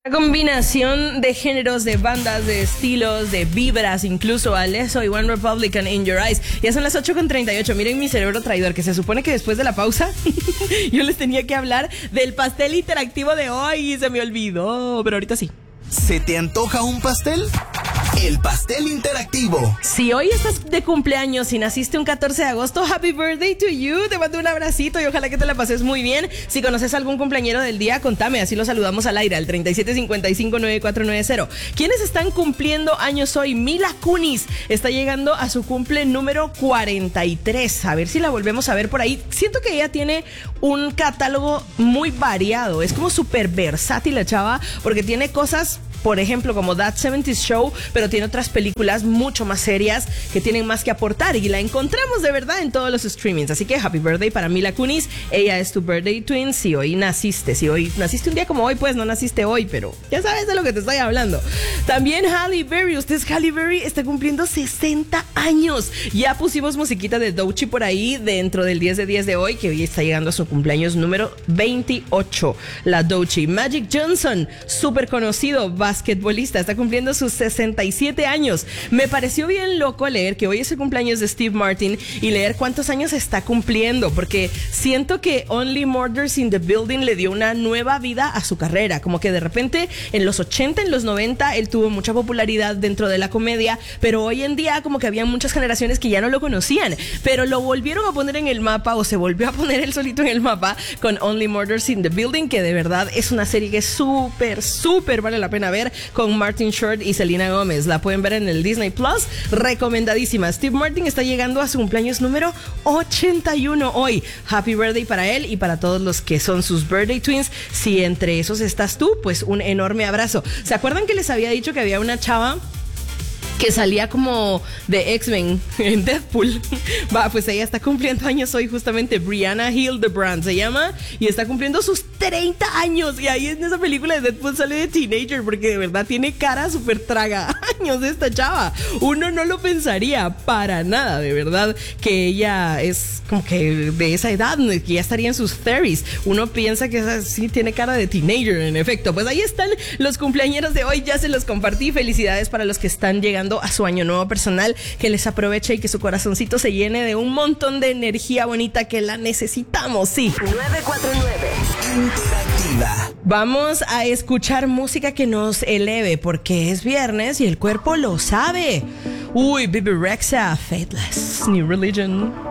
Combinación de géneros, de bandas, de estilos, de vibras, incluso Alesso y One Republican in Your Eyes. Ya son las 8:38. Miren mi cerebro traidor, que se supone que después de la pausa yo les tenía que hablar del pastel interactivo de hoy y se me olvidó, pero ahorita sí. ¿Se te antoja un pastel? El pastel interactivo. Si hoy estás de cumpleaños y naciste un 14 de agosto, happy birthday to you. Te mando un abracito y ojalá que te la pases muy bien. Si conoces a algún cumpleañero del día, contame, así lo saludamos al aire al 37559490. ¿Quiénes están cumpliendo años hoy? Mila Kunis está llegando a su cumple número 43. A ver si la volvemos a ver por ahí. Siento que ella tiene un catálogo muy variado. Es como súper versátil la chava porque tiene cosas, por ejemplo, como That 70's Show, pero tiene otras películas mucho más serias que tienen más que aportar y la encontramos de verdad en todos los streamings. Así que happy birthday para Mila Kunis. Ella es tu birthday twin. Si hoy naciste un día como hoy, pues no naciste hoy, pero ya sabes de lo que te estoy hablando. También Halle Berry. Halle Berry está cumpliendo 60 años. Ya pusimos musiquita de Doechii por ahí dentro del 10 de 10 de hoy, que hoy está llegando a su cumpleaños número 28. La Doechii. Magic Johnson, súper conocido basquetbolista, está cumpliendo sus 67 años. Me pareció bien loco leer que hoy es el cumpleaños de Steve Martin y leer cuántos años está cumpliendo, porque siento que Only Murders in the Building le dio una nueva vida a su carrera, como que de repente en los 80, en los 90 él tuvo mucha popularidad dentro de la comedia, pero hoy en día como que había muchas generaciones que ya no lo conocían, pero lo volvieron a poner en el mapa, o se volvió a poner él solito en el mapa con Only Murders in the Building, que de verdad es una serie que súper vale la pena ver, con Martin Short y Selena Gómez. La pueden ver en el Disney Plus, recomendadísima. Steve Martin está llegando a su cumpleaños número 81 hoy. Happy birthday para él y para todos los que son sus birthday twins. Si entre esos estás tú, pues un enorme abrazo. ¿Se acuerdan que les había dicho que había una chava que salía como de X-Men en Deadpool? Va, pues ella está cumpliendo años hoy, justamente. Brianna Hildebrand se llama, y está cumpliendo sus 30 años. Y ahí en esa película de Deadpool sale de teenager, porque de verdad tiene cara súper traga años de esta chava. Uno no lo pensaría para nada, de verdad, que ella es como que de esa edad, que ya estaría en sus 30s. Uno piensa que sí tiene cara de teenager, en efecto. Pues ahí están los cumpleañeros de hoy, ya se los compartí. Felicidades para los que están llegando a su año nuevo personal, que les aproveche y que su corazoncito se llene de un montón de energía bonita que la necesitamos, sí. 949 Interactiva. Vamos a escuchar música que nos eleve, porque es viernes y el cuerpo lo sabe. Uy, Bebe Rexha, Faithless, New Religion.